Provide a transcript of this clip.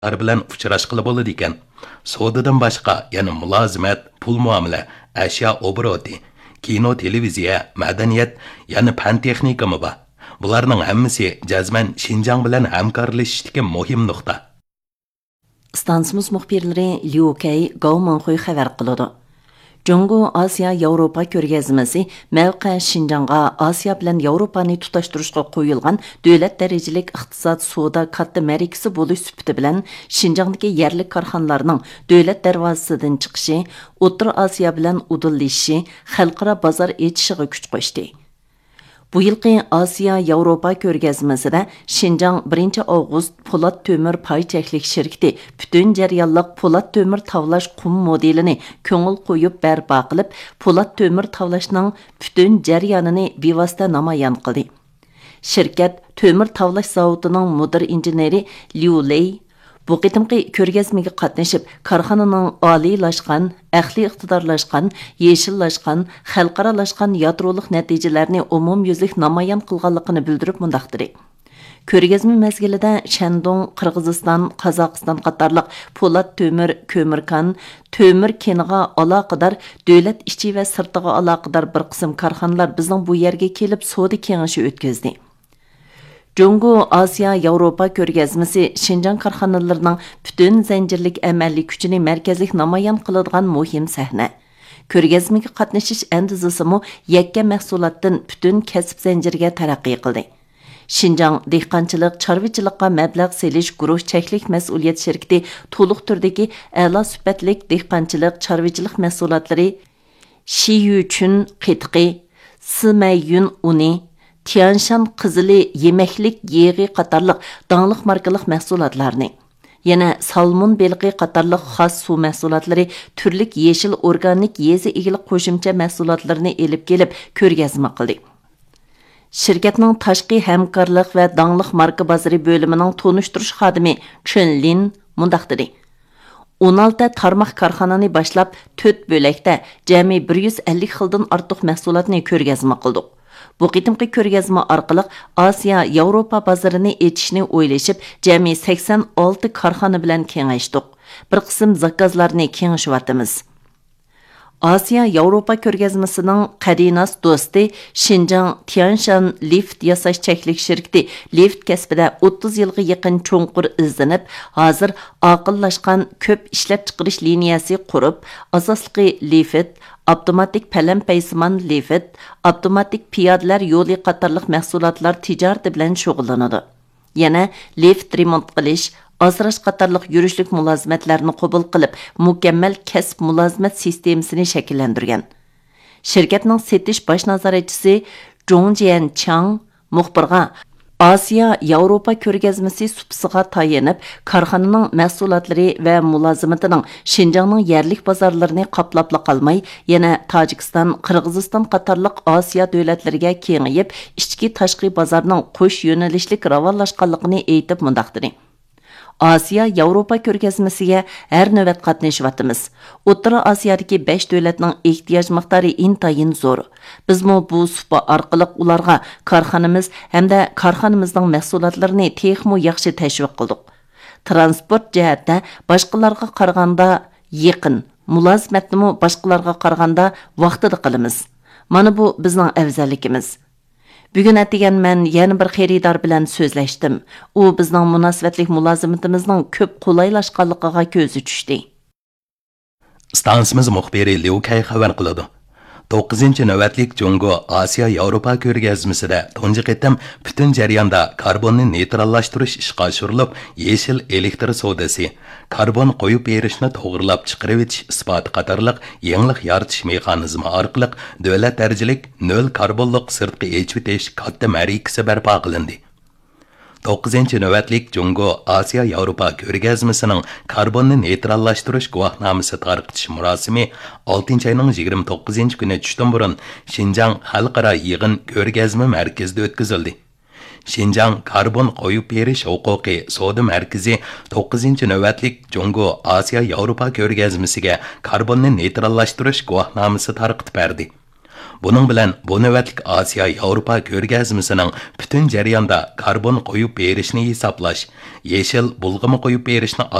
bilan uchrashqili bo'ladi ekan. Savdodan boshqa yana mulozimat, pul muomala, ashyo obroti, kino, televiziya, madaniyat, yana fan texnikami bor. Bularning hammasi jazman Xinjiang bilan hamkorlashishdagi muhim nuqta. Stansimiz muxbirlari Liu Kei Gao Menghui xabar qiladi. Jungo Asiya Yevropa ko'rgazmasi mavqe Xinjiangga Asiya bilan Yevropani tutashtirishga qo'yilgan davlat darajalik iqtisod savdo katta markasi bo'lish sifati bilan Xinjiangdagi yerlik korxonalarning davlat darvozasidan chiqishi, O'rta Osiyo bilan udillishi, xalqaro bozor etishiga kuch qo'shdi. Bu yilqi Asiya Yevropa ko'rgazmasida Xinjiang 1-avgust Po'lat To'mir paychaklik shirkati butun jarayonliq Po'lat To'mir tavlash qum modelini ko'ngil qo'yib barpo qilib, Po'lat To'mir tavlashning butun jarayonini bevosita namoyon qildi. Shirkat To'mir tavlash zavodining mudir injeneri Liu Lei bu qitimqi ko'rgazmaga qatnashib, korxonaning oliylashgan, aqliy iqtidorlashgan, yeshillashgan, xalqaralashgan yadrolik natijalarini umumyuzlik namoyon qilganligini bildirib mundaqdir. Ko'rgazma mezgilida Shandong, Qirg'iziston, Qozog'iston qatorliq Po'lat To'mir, Ko'mirkan, To'mir keniga aloqador davlat ichi va sirtiga aloqador bir qism korxonalar bizning bu yerga kelib savdo kengashi o'tkazdi. Jungo Asiya Yevropa ko'rgazmasi Xinjiang korxonalarining butun zanjirlik amaliy kuchini markazlik namoyon qiladigan muhim sahna. Ko'rgazmaga qatnashish andizasimi yakka mahsulotdan butun kasb zanjiriga taraqqiy qildi. Xinjiang dehqonchilik, chorvachilikqa mablag' selish guruh cheklik mas'uliyat shirkati to'liq turdagi a'lo sifatlik dehqonchilik, chorvachilik mahsulotlari Shiyuchun qitqi, Simayun uni, Tianshan qizili yemeklik yeg'i qatarlıq dağlıq markalık mahsulotlarni, yana salmon belqi qatarlıq xas suv mahsulotlari, turlik yeşil organik yezi egilik qo'shimcha mahsulotlarini elib kelib ko'rgazma qildi. Shirkatning tashqi hamkorlik va dağlıq marka bozori bo'limining tonishtirish xodimi Chunlin mundaq dedi. 16 tarmoq korxonani boshlab 4 bo'lakda jami 150 xildan ortiq mahsulotni ko'rgazma qildik. Bu qitimqi ko'rgazma orqali Asiya Yevropa bozorini etishni o'ylashib, jami 86 korxona bilan kengayishdik. Bir qism zakazlarni kengaytamiz. Asiya Yevropa ko'rgazmasining qadinas do'sti Xinjiang Tianshan lift yasash cheklik shirkati lift kasbida 30 yilga yaqin cho'nqur izlanib, hozir aqllashgan ko'p ishlab chiqarish liniyasi qurib, asosli lift, avtomatik palam-paysimon lift, avtomatik piyodalar yo'li qatorliq mahsulotlar tijorati bilan shug'ullanadi. Yana lift remont qilish, asrash qatorliq yurishlik mulozimatlarni qabul qilib, mukammal kasb mulozimat sistemasini shakllantirgan. Shirkatning setish bosh nazoratchisi Zhong Jianchang muxbirga Asiya Yevropa ko'rgazmasi supsiga tayanib, korxonaning mahsulotlari va mulozimatining Xinjiangning yerlik bozorlarini qoplab qolmay, yana Tojikiston, Qirg'iziston qatorliq Osiyo davlatlariga kengayib, ichki tashqi bozorning qo'sh yo'nalishlik rivojlanganligini aytib mundaqdir. Asiya Yevropa ko'rgazmasiga har navbat qatnashyapmiz. O'rta Osiyodagi 5 davlatning ehtiyoj miqdori intayin zo'r. Bizmo bu suhba orqali ularga korxonamiz hamda korxonamizning mahsulotlarini texmo yaxshi tashviq qildik. Transport jihatda boshqalarga qaraganda yaqin, mulozimatni boshqalarga qaraganda vaqtida qilamiz. Mana bu bizning afzalligimiz. Bugun atigan men yana bir xaridor bilan so'zlashdim. U bizning munosabatlik mulozimatimizning ko'p qulaylashganligiga ko'zi tushdi. Stansimiz muxbiri Liu Kei xabar qiladi. 9-navbatlik Jungo Asiya Yevropa ko'rgazmasida tunji qitim butun jarayonda karbonni neytrallashtirish ishga oshirilib, yeshil elektr savdosi, karbon qo'yib berishni to'g'rilab chiqarib etish isboti qatorliq yangilik yaratish mexanizmi orqali davlat darajalik 0 karbonliq sirtqi echvitish katta markasi barpo qilindi. 9-navbatlik Jungo Asiya Yevropa ko'rgazmasining karbonni neytrallashtirish guvohnomasi tarqatish murosimi 6-oyning 29-kuni tushdan burun Xinjiang xalqaro yig'in ko'rgazma markazida o'tkazildi. Xinjiang karbon qo'yib berish huquqiy savdo markazi 9-navbatlik Jungo Asiya Yevropa ko'rgazmasiga karbonni neytrallashtirish guvohnomasi tarqatib berdi. Bunun bilan bu navbatlik Osiyo Yevropa ko'rgazmasining butun jarayonda karbon qo'yib berishni hisoblash, yeshil bulg'ama qo'yib berishni